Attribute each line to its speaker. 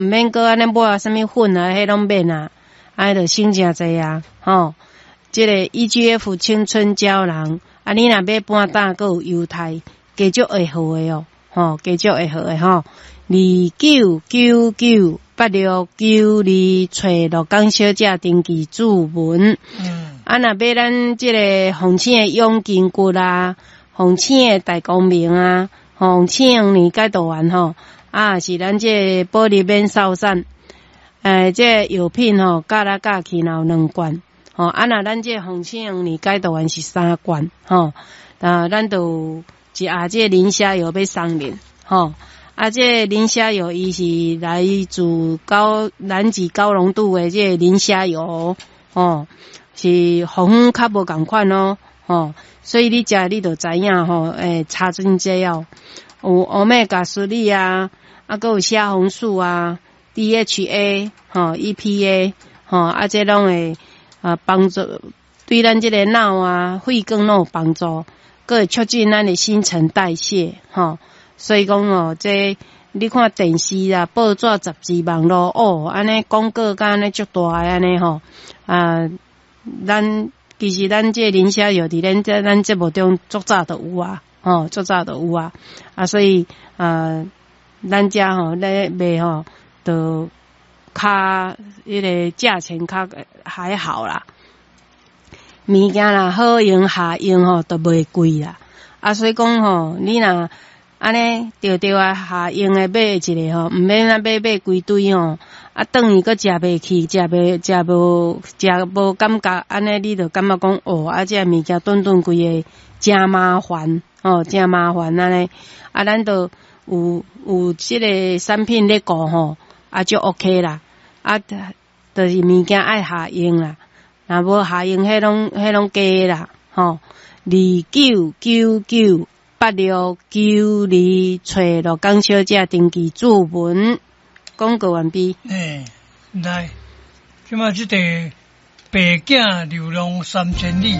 Speaker 1: 毋免搁安尼抹什么粉啊，迄拢免啊，安尼就省诚济啊，吼。即个 EGF 青春胶囊，啊，你若要搬胆，搁有犹太，加足会好诶哦，吼，加足会好诶吼。29998692找鹿港小姐登记注文。啊，若要咱即个红青诶永筋骨啊，红青诶大光明啊，红青黄年解毒丸吼，啊是咱即个保利免扫散，即个药品吼，加来加去若有2罐。吼，啊，若咱这红青黄年解毒丸是3罐，吼，咱就有一盒这磷虾油要送恁，吼，啊，这磷虾油伊是来自南极高浓度的这磷虾油，吼，是红较无共款哦，吼，所以你食你就知影吼，查真济哦，有欧米伽3粒啊，啊，搁有虾红素啊 ，DHA， 吼 ，EPA， 吼，啊，这拢会。帮助对咱这个脑啊、肺更拢有帮助，搁会促进咱的新陈代谢，吼。所以讲哦，这你看电视啊、报纸、杂志、网络哦，安尼广告甲安尼足大诶安尼吼，其实咱这磷虾药伫咱节目中足早就有啊，吼，足早就有啊，所以咱家吼咧卖吼都。较迄个价钱较还好啦，物件啦好用下用吼都袂贵啦。所以讲吼，你若安尼着下用诶买一个吼，毋免买规堆吼，等于搁食袂起，食无感觉，安尼你就感觉讲哦，这物件顿规个真麻烦哦，真麻烦安尼。咱都有即个产品咧顾吼。就 OK 啦，就是物件爱下用啦，若无下用，迄拢假啦，吼。29998692找鹿港小姐登记注文，广告完毕。
Speaker 2: 来，即马即个白囝流浪3000里。